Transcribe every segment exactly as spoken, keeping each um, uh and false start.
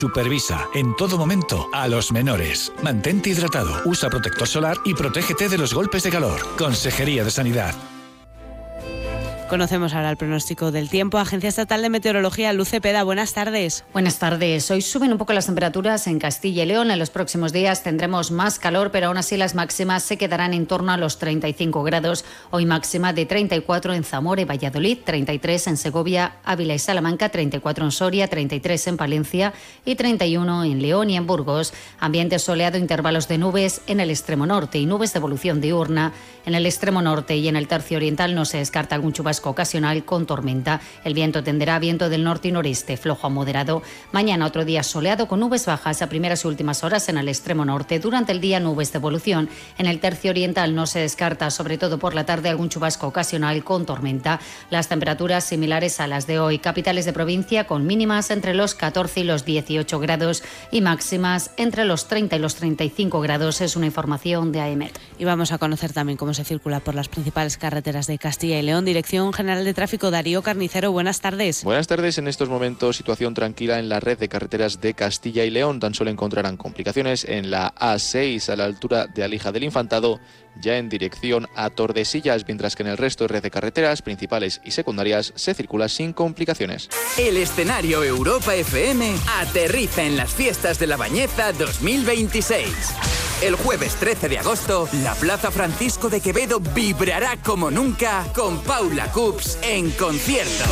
Supervisa en todo momento a los menores. Mantente hidratado, usa protector solar y protégete de los golpes de calor. Consejería de Sanidad. Conocemos ahora el pronóstico del tiempo. Agencia Estatal de Meteorología, Luz Cepeda, buenas tardes. Buenas tardes. Hoy suben un poco las temperaturas en Castilla y León. En los próximos días tendremos más calor, pero aún así las máximas se quedarán en torno a los treinta y cinco grados. Hoy máxima de treinta y cuatro en Zamora y Valladolid, treinta y tres en Segovia, Ávila y Salamanca, treinta y cuatro en Soria, treinta y tres en Palencia y treinta y uno en León y en Burgos. Ambiente soleado, intervalos de nubes en el extremo norte y nubes de evolución diurna. En el extremo norte y en el tercio oriental no se descarta algún chubasco ocasional con tormenta. El viento tenderá a viento del norte y noreste, flojo a moderado. Mañana otro día soleado con nubes bajas a primeras y últimas horas en el extremo norte. Durante el día nubes de evolución. En el tercio oriental no se descarta, sobre todo por la tarde, algún chubasco ocasional con tormenta. Las temperaturas similares a las de hoy. Capitales de provincia con mínimas entre los catorce y los dieciocho grados y máximas entre los treinta y los treinta y cinco grados. Es una información de AEMET. Y vamos a conocer también cómo se circula por las principales carreteras de Castilla y León. Dirección General de Tráfico, Darío Carnicero, buenas tardes. Buenas tardes. En estos momentos, situación tranquila en la red de carreteras de Castilla y León. Tan solo encontrarán complicaciones en la A seis a la altura de Alija del Infantado, ya en dirección a Tordesillas, mientras que en el resto de red de carreteras principales y secundarias se circula sin complicaciones. El escenario Europa F M aterriza en las fiestas de La Bañeza dos mil veintiséis. El jueves trece de agosto, la Plaza Francisco de Quevedo vibrará como nunca con Paula Cups en concierto.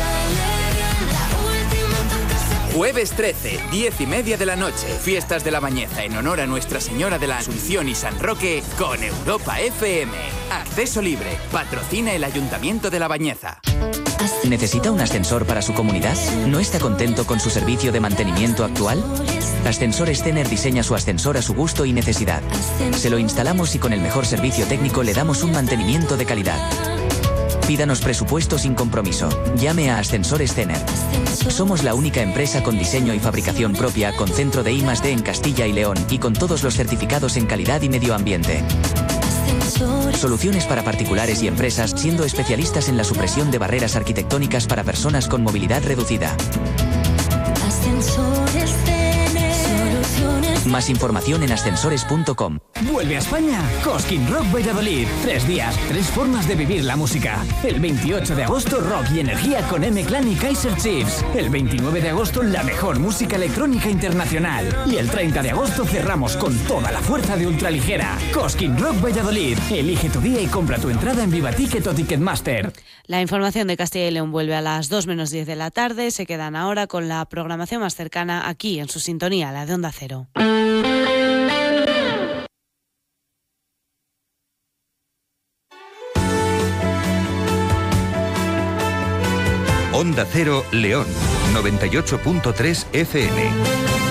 Jueves trece, diez y media de la noche, fiestas de La Bañeza en honor a Nuestra Señora de la Asunción y San Roque con Europa F M. Acceso libre, patrocina el Ayuntamiento de La Bañeza. ¿Necesita un ascensor para su comunidad? ¿No está contento con su servicio de mantenimiento actual? Ascensores Zener diseña su ascensor a su gusto y necesidad. Se lo instalamos y con el mejor servicio técnico le damos un mantenimiento de calidad. Pídanos presupuesto sin compromiso. Llame a Ascensores Zener. Somos la única empresa con diseño y fabricación propia, con centro de I más D en Castilla y León y con todos los certificados en calidad y medio ambiente. Soluciones para particulares y empresas, siendo especialistas en la supresión de barreras arquitectónicas para personas con movilidad reducida. Más información en ascensores punto com. Vuelve a España Cosquín Rock Valladolid. Tres días, tres formas de vivir la música. El veintiocho de agosto, rock y energía con M-Clan y Kaiser Chiefs. El veintinueve de agosto, la mejor música electrónica internacional. Y el treinta de agosto cerramos con toda la fuerza de Ultraligera. Cosquín Rock Valladolid. Elige tu día y compra tu entrada en Viva Ticket o Ticketmaster. La información de Castilla y León vuelve a las dos menos diez de la tarde. Se quedan ahora con la programación más cercana aquí en su sintonía, la de Onda Cero. Onda Cero León, noventa y ocho punto tres F M.